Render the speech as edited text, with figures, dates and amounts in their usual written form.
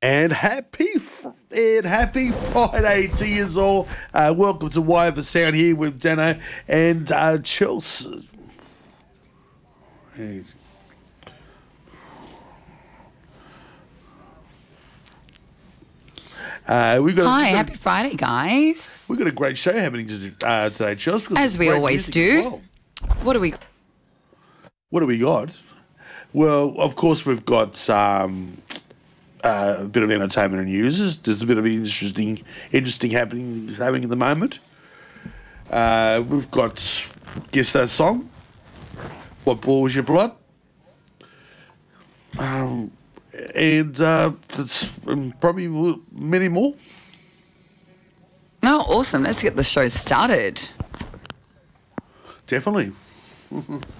And happy Friday to you all. Welcome to Wire for Sound here with Dano and Chelsea. Happy Friday, guys. We've got a great show happening today, Chelsea. As we always do. Well. What do we got? Well, of course, we've got a bit of entertainment and news. There's a bit of interesting happening at the moment. We've got Guess That Song. What Boils Your Blood? And that's probably many more. Oh, awesome. Let's get the show started. Definitely.